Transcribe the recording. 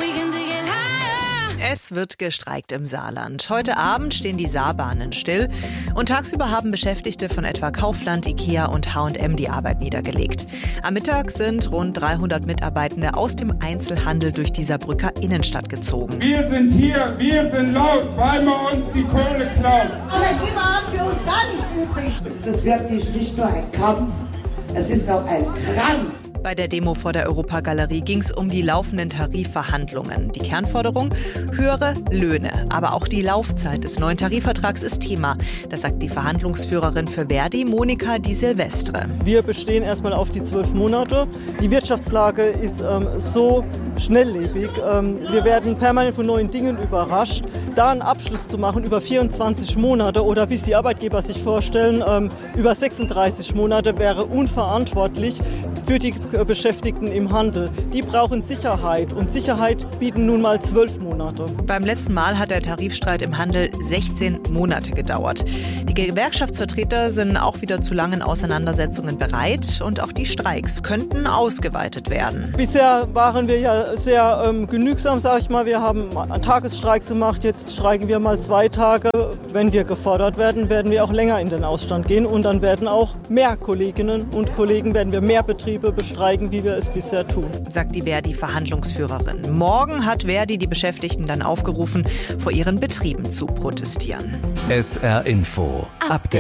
Es wird gestreikt im Saarland. Heute Abend stehen die Saarbahnen still und tagsüber haben Beschäftigte von etwa Kaufland, Ikea und H&M die Arbeit niedergelegt. Am Mittag sind rund 300 Mitarbeitende aus dem Einzelhandel durch die Saarbrücker Innenstadt gezogen. Wir sind hier, wir sind laut, weil man uns die Kohle klaut. Aber die haben für uns gar nichts übrig. Es ist wirklich nicht nur ein Kampf, es ist auch ein Krampf. Bei der Demo vor der Europagalerie ging es um die laufenden Tarifverhandlungen. Die Kernforderung? Höhere Löhne. Aber auch die Laufzeit des neuen Tarifvertrags ist Thema. Das sagt die Verhandlungsführerin für Verdi, Monika Di Silvestre. Wir bestehen erstmal auf die 12 Monate. Die Wirtschaftslage ist so schnelllebig. Wir werden permanent von neuen Dingen überrascht. Da einen Abschluss zu machen über 24 Monate oder wie es die Arbeitgeber sich vorstellen, über 36 Monate wäre unverantwortlich für die Beschäftigten im Handel. Die brauchen Sicherheit und Sicherheit bieten nun mal 12 Monate. Beim letzten Mal hat der Tarifstreit im Handel 16 Monate gedauert. Die Gewerkschaftsvertreter sind auch wieder zu langen Auseinandersetzungen bereit und auch die Streiks könnten ausgeweitet werden. Bisher waren wir ja sehr genügsam, sage ich mal. Wir haben Tagesstreiks gemacht, jetzt streiken wir mal 2 Tage. Wenn wir gefordert werden, werden wir auch länger in den Ausstand gehen und dann werden auch mehr Kolleginnen und Kollegen, werden wir mehr Betriebe bestreiken, wie wir es bisher tun. Sagt die Verdi-Verhandlungsführerin. Morgen hat Verdi die Beschäftigten dann aufgerufen, vor ihren Betrieben zu protestieren. SR Info. Update.